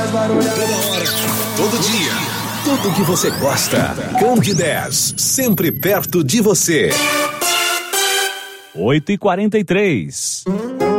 Toda hora, todo dia, tudo que você gosta. Candidez, sempre perto de você. 8h43.